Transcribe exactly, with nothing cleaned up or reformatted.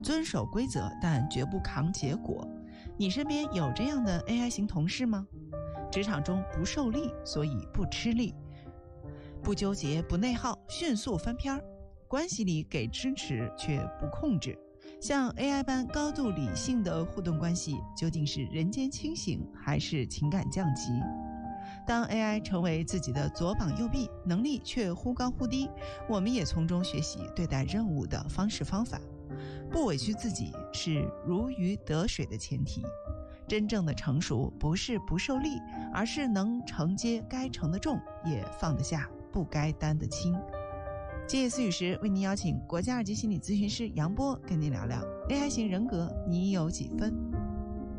遵守规则，但绝不扛结果。你身边有这样的 A I 型同事吗？职场中不受力，所以不吃力，不纠结，不内耗，迅速翻篇儿。关系里给支持却不控制，像 A I 般高度理性的互动关系，究竟是人间清醒还是情感降级？当 A I 成为自己的左膀右臂，能力却忽高忽低，我们也从中学习对待任务的方式方法。不委屈自己是如鱼得水的前提。真正的成熟不是不受力，而是能承接该承的重，也放得下不该担的轻。今夜思语时为您邀请国家二级心理咨询师杨波跟您聊聊 A I 型人格，你有几分？